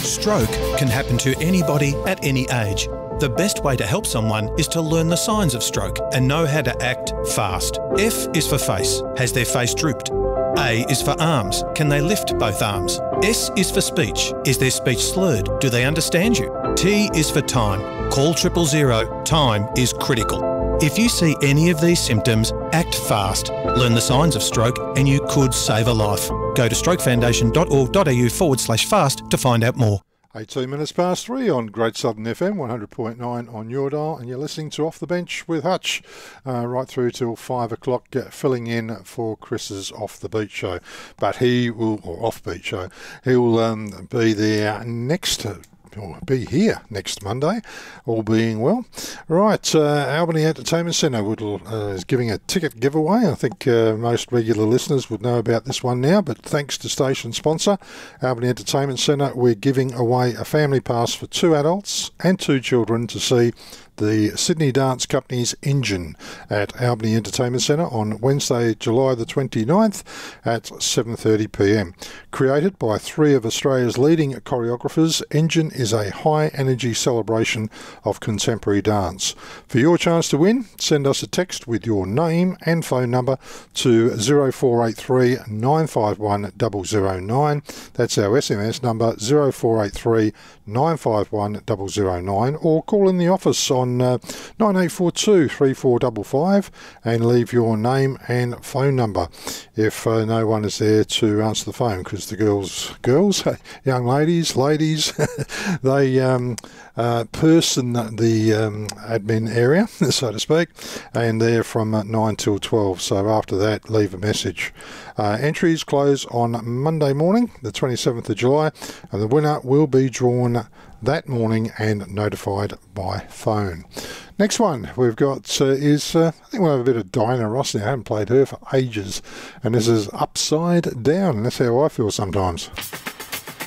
Stroke can happen to anybody at any age. The best way to help someone is to learn the signs of stroke and know how to act fast. F is for face. Has their face drooped? A is for arms. Can they lift both arms? S is for speech. Is their speech slurred? Do they understand you? T is for time. Call 000. Time is critical. If you see any of these symptoms, act fast. Learn the signs of stroke and you could save a life. Go to strokefoundation.org.au/fast to find out more. 18 minutes past 3 on Great Southern FM, 100.9 on your dial, and you're listening to Off the Bench with Hutch, right through till 5 o'clock, filling in for Chris's Off the Beach show. But he will, or Off Beach show, he will be there next or be here next Monday, all being well. Right, Albany Entertainment Centre is giving a ticket giveaway. I think most regular listeners would know about this one now, but thanks to station sponsor, Albany Entertainment Centre, we're giving away a family pass for 2 adults and 2 children to see the Sydney Dance Company's Engine at Albany Entertainment Centre on Wednesday, July the 29th at 7:30pm. Created by 3 of Australia's leading choreographers, Engine is a high-energy celebration of contemporary dance. For your chance to win, send us a text with your name and phone number to 0483 951 009. That's our SMS number, 0483 951 009, or call in the office on 9842 3455 and leave your name and phone number if no one is there to answer the phone, because the girls, young ladies, they person the admin area, so to speak, and they're from 9 till 12, so after that leave a message. Entries close on Monday morning, the 27th of July, and the winner will be drawn that morning and notified by phone. Next one we've got is, I think we'll have a bit of Diana Ross now. I haven't played her for ages, and this is Upside Down, and that's how I feel sometimes.